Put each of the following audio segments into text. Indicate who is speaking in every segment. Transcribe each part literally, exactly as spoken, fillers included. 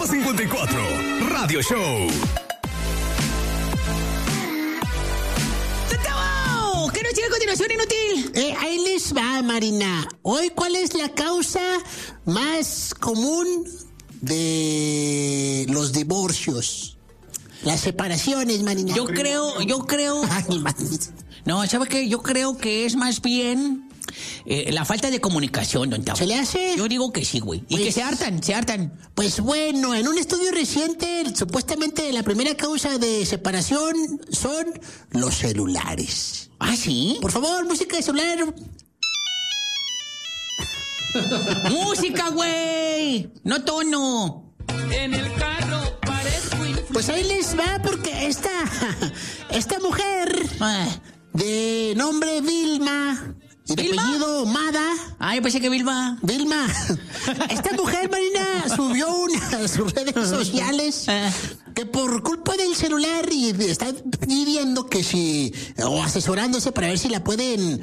Speaker 1: Depa cincuenta y cuatro Radio Show.
Speaker 2: ¿Qué nos tiene a continuación, inútil?
Speaker 3: Eh, ahí les va, Marina. Hoy, ¿cuál es la causa más común de los divorcios? Las separaciones, Marina.
Speaker 2: Yo creo, yo creo...
Speaker 3: Ay, Marina.
Speaker 2: No, ¿sabe qué? Yo creo que es más bien eh, la falta de comunicación, don Tavo.
Speaker 3: ¿Se le hace?
Speaker 2: Yo digo que sí, güey. Y
Speaker 3: Pues-
Speaker 2: que se hartan, se hartan.
Speaker 3: Pues bueno, en un estudio reciente, supuestamente la primera causa de separación son los celulares.
Speaker 2: ¿Ah, sí?
Speaker 3: Por favor, música de celular.
Speaker 2: ¡Música, güey! No tono.
Speaker 4: En el carro parezco
Speaker 3: Pues ahí les va porque esta, esta mujer
Speaker 2: Ah.
Speaker 3: de nombre Vilma y de
Speaker 2: ¿Vilma?
Speaker 3: apellido Mada.
Speaker 2: Ay, pensé que Vilma.
Speaker 3: Vilma, esta mujer, Marina, subió una a sus redes sociales
Speaker 2: Ah.
Speaker 3: que por culpa del celular y de- está pidiendo que si, o asesorándose para ver si la pueden,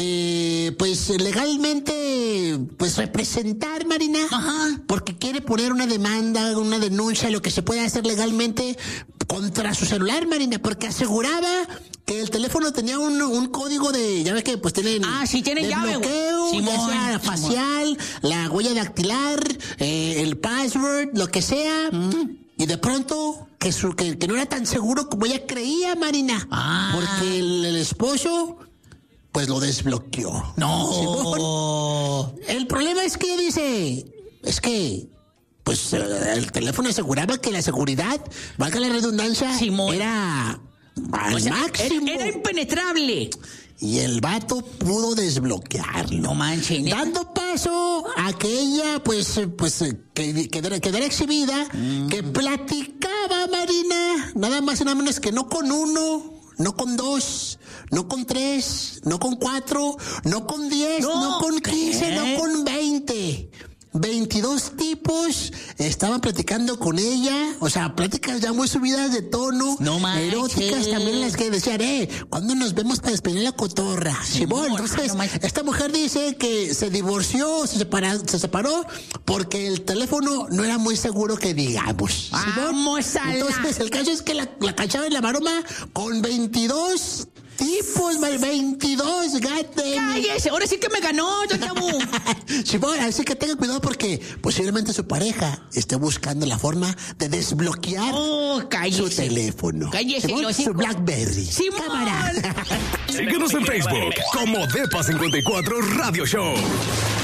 Speaker 3: eh, pues legalmente, pues representar, Marina,
Speaker 2: Ajá.
Speaker 3: porque quiere poner una demanda, una denuncia, lo que se puede hacer legalmente contra su celular, Marina, porque aseguraba que el teléfono tenía un, un código de, ya ves que pues tienen
Speaker 2: Ah, sí, tienen
Speaker 3: de
Speaker 2: llave, güey.
Speaker 3: bloqueo,
Speaker 2: Simón,
Speaker 3: ya sea
Speaker 2: Simón.
Speaker 3: facial, la huella dactilar, eh, el password, lo que sea. Y de pronto, que, su, que, que no era tan seguro como ella creía, Marina.
Speaker 2: Ah.
Speaker 3: Porque el, el esposo, pues lo desbloqueó. Simón.
Speaker 2: No.
Speaker 3: El problema es que ella dice, es que, pues eh, el teléfono aseguraba que la seguridad, valga la redundancia,
Speaker 2: Simón.
Speaker 3: era al
Speaker 2: O sea,
Speaker 3: máximo.
Speaker 2: era, era impenetrable.
Speaker 3: Y el vato pudo desbloquearlo.
Speaker 2: No manches, neta.
Speaker 3: Dando paso a que ella, pues, eh, pues, eh, que, quedara, quedara exhibida, que platicaba, Marina, nada más y nada menos que no con uno, no con dos, no con tres, no con cuatro, no con diez,
Speaker 2: No,
Speaker 3: no, con
Speaker 2: ¿qué?
Speaker 3: quince, no con veinte. veintidós tipos estaban platicando con ella, o sea, pláticas ya muy subidas de tono,
Speaker 2: No manches.
Speaker 3: eróticas también las que decían, eh, ¿cuándo nos vemos para despedir la cotorra? Simón,
Speaker 2: Simón,
Speaker 3: entonces,
Speaker 2: no manches.
Speaker 3: esta mujer dice que se divorció, se, separa- se separó porque el teléfono no era muy seguro que digamos.
Speaker 2: Vamos a la-
Speaker 3: Entonces, el caso es que la, la cachaba en la maroma con veintidós tipos, mal, veintidós, gatos.
Speaker 2: Cállese, ahora sí que me ganó, don Tavo.
Speaker 3: Simón, así que tenga cuidado porque posiblemente su pareja esté buscando la forma de desbloquear
Speaker 2: Oh,
Speaker 3: su
Speaker 2: cállese.
Speaker 3: teléfono.
Speaker 2: Cállese,
Speaker 3: Simón,
Speaker 2: los
Speaker 3: su
Speaker 2: hijos.
Speaker 3: Blackberry.
Speaker 2: Simón.
Speaker 3: Cámara.
Speaker 1: Síguenos en Facebook como Depa cincuenta y cuatro Radio Show.